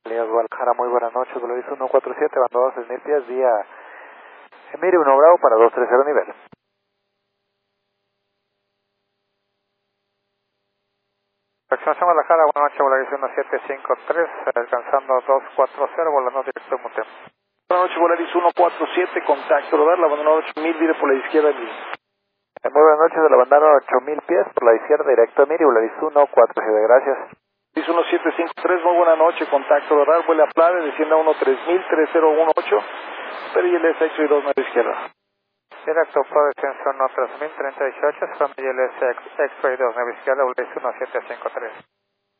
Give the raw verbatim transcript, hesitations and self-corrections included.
Elías Guadalajara, muy buenas noches, Volaris uno cuatro siete, banda dos, seis mil pies, vía Emiri uno Bravo para dos tres cero nivel. Fracción Guadalajara, buenas noches, Volaris uno siete cinco tres, alcanzando dos cuatro cero, volando directo en Mutem. Buenas noches, Volaris uno cuatro siete, contacto radar, la banda ocho mil, vire por la izquierda. Muy buenas noches, de la banda ocho mil pies, por la izquierda, directo Emiri, Volaris uno cuatro siete, gracias. Volaris uno siete cinco tres, muy buena noche, contacto radar, vuela a Plade, descienda uno tres mil, tres cero uno ocho, pero y el S X y dos nueve izquierda. Directo por descenso uno tres mil, treinta y ocho, from I L S X-Ray dos nueve izquierda, Volaris uno siete cinco tres.